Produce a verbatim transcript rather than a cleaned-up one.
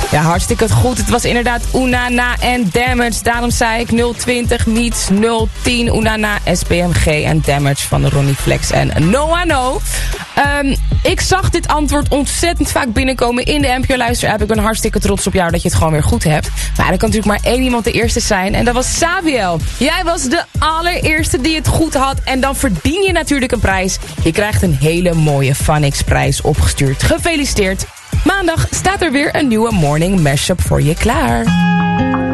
Ja, hartstikke goed. Het was inderdaad Oenana en Damage. Daarom zei ik nul twintig meets nul tien. Oenana, S P M G en Damage van Ronnie Flex en Noah No. Um, ik zag dit antwoord ontzettend vaak binnenkomen in de N P O Luister app. Ik ben hartstikke trots op jou dat je het gewoon weer goed hebt. Maar er kan natuurlijk maar één iemand de eerste zijn. En dat was Sabiel. Jij was de allereerste die het goed had. En dan verdien je natuurlijk een prijs. Je krijgt een hele mooie Phonix prijs opgestuurd. Gefeliciteerd. Maandag staat er weer een nieuwe Morning Mashup voor je klaar.